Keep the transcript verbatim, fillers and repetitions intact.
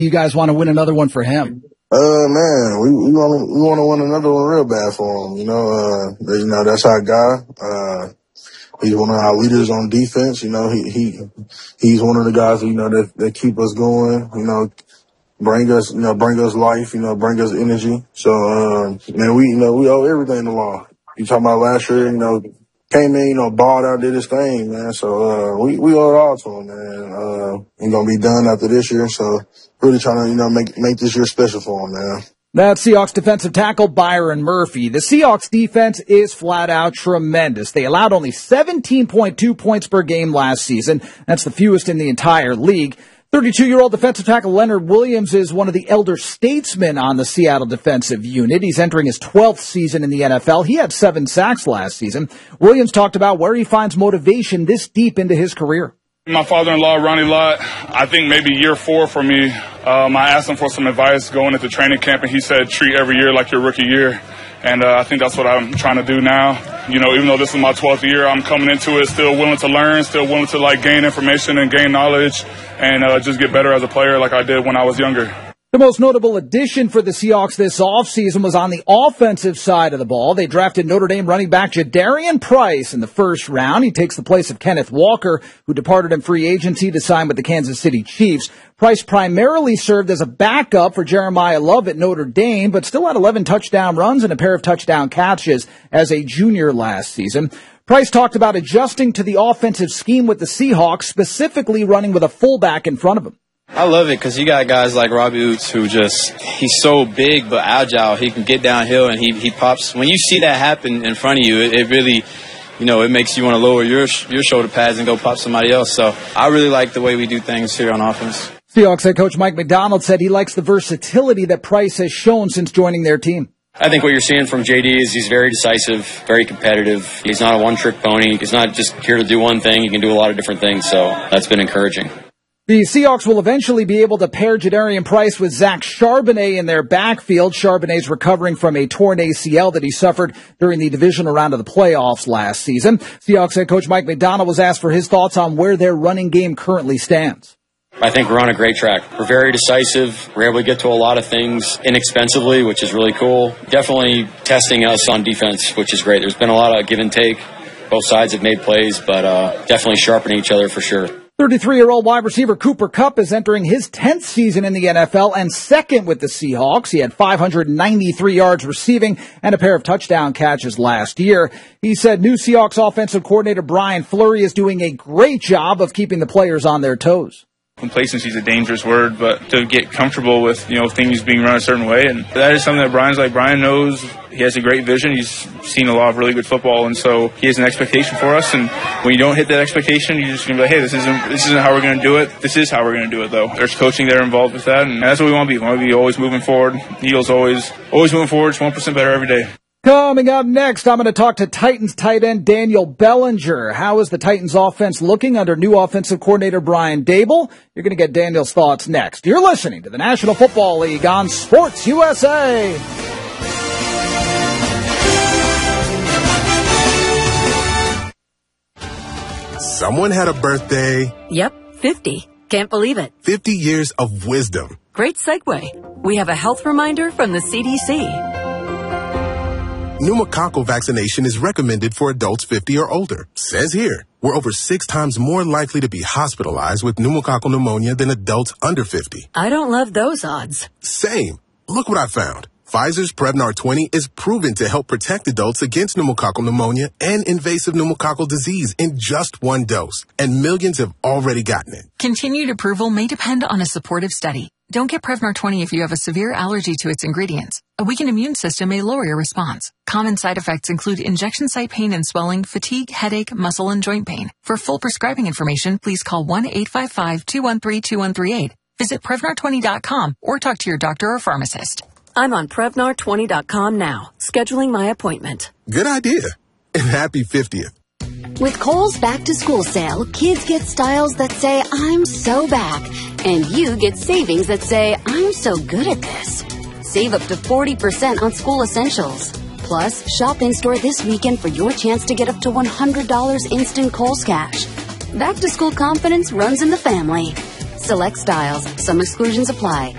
You guys want to win another one for him? Uh, man, we, we want to, we want to win another one real bad for him. You know, uh, you know, that's our guy. Uh, he's one of our leaders on defense. You know, he, he, he's one of the guys, you know, that, that keep us going, you know, bring us, you know, bring us life, you know, bring us energy. So, uh, man, we, you know, we owe everything to Law. You talking about last year, you know, came in, you know, balled out, did his thing, man. So, uh, we, we owe it all to him, man. Uh, he's going to be done after this year. So, really trying to, you know, make, make this year special for him, man. That's Seahawks defensive tackle Byron Murphy. The Seahawks defense is flat out tremendous. They allowed only seventeen point two points per game last season. That's the fewest in the entire league. thirty-two-year-old defensive tackle Leonard Williams is one of the elder statesmen on the Seattle defensive unit. He's entering his twelfth season in the N F L. He had seven sacks last season. Williams talked about where he finds motivation this deep into his career. My father-in-law, Ronnie Lott, I think maybe year four for me, um, I asked him for some advice going into training camp, and he said treat every year like your rookie year. And uh, I think that's what I'm trying to do now. You know, even though this is my twelfth year, I'm coming into it still willing to learn, still willing to, like, gain information and gain knowledge and uh, just get better as a player like I did when I was younger. The most notable addition for the Seahawks this offseason was on the offensive side of the ball. They drafted Notre Dame running back Jadarian Price in the first round. He takes the place of Kenneth Walker, who departed in free agency to sign with the Kansas City Chiefs. Price primarily served as a backup for Jeremiah Love at Notre Dame, but still had eleven touchdown runs and a pair of touchdown catches as a junior last season. Price talked about adjusting to the offensive scheme with the Seahawks, specifically running with a fullback in front of him. I love it because you got guys like Robbie Oots who just, he's so big but agile. He can get downhill and he, he pops. When you see that happen in front of you, it, it really, you know, it makes you want to lower your your shoulder pads and go pop somebody else. So I really like the way we do things here on offense. Seahawks head coach Mike McDonald said he likes the versatility that Price has shown since joining their team. I think what you're seeing from J D is he's very decisive, very competitive. He's not a one-trick pony. He's not just here to do one thing. He can do a lot of different things, so that's been encouraging. The Seahawks will eventually be able to pair Jadarian Price with Zach Charbonnet in their backfield. Charbonnet's recovering from a torn A C L that he suffered during the divisional round of the playoffs last season. Seahawks head coach Mike McDonald was asked for his thoughts on where their running game currently stands. I think we're on a great track. We're very decisive. We're able to get to a lot of things inexpensively, which is really cool. Definitely testing us on defense, which is great. There's been a lot of give and take. Both sides have made plays, but uh, definitely sharpening each other for sure. thirty-three-year-old wide receiver Cooper Kupp is entering his tenth season in the N F L and second with the Seahawks. He had five hundred ninety-three yards receiving and a pair of touchdown catches last year. He said new Seahawks offensive coordinator Brian Fleury is doing a great job of keeping the players on their toes. Complacency is a dangerous word, but to get comfortable with, you know, things being run a certain way. And that is something that Brian's like. Brian knows he has a great vision. He's seen a lot of really good football, and so he has an expectation for us. And when you don't hit that expectation, you're just going to be like, hey, this isn't this isn't how we're going to do it. This is how we're going to do it, though. There's coaching there involved with that, and that's what we want to be. We want to be always moving forward. Eagles always, always moving forward. It's one percent better every day. Coming up next, I'm going to talk to Titans tight end Daniel Bellinger. How is the Titans offense looking under new offensive coordinator Brian Daboll? You're going to get Daniel's thoughts next. You're listening to the National Football League on Sports U S A. Someone had a birthday. Yep, fifty. Can't believe it. fifty years of wisdom. Great segue. We have a health reminder from the C D C. Pneumococcal vaccination is recommended for adults fifty or older. Says here, we're over six times more likely to be hospitalized with pneumococcal pneumonia than adults under fifty. I don't love those odds. Same. Look what I found. Pfizer's Prevnar twenty is proven to help protect adults against pneumococcal pneumonia and invasive pneumococcal disease in just one dose. And millions have already gotten it. Continued approval may depend on a supportive study. Don't get Prevnar twenty if you have a severe allergy to its ingredients. A weakened immune system may lower your response. Common side effects include injection site pain and swelling, fatigue, headache, muscle, and joint pain. For full prescribing information, please call one eight five five, two one three, two one three eight. Visit Prevnar twenty dot com or talk to your doctor or pharmacist. I'm on Prevnar twenty dot com now, scheduling my appointment. Good idea. And happy fiftieth. With Kohl's Back to School sale, kids get styles that say, I'm so back. And you get savings that say, I'm so good at this. Save up to forty percent on school essentials. Plus, shop in-store this weekend for your chance to get up to one hundred dollars instant Kohl's cash. Back to school confidence runs in the family. Select styles. Some exclusions apply.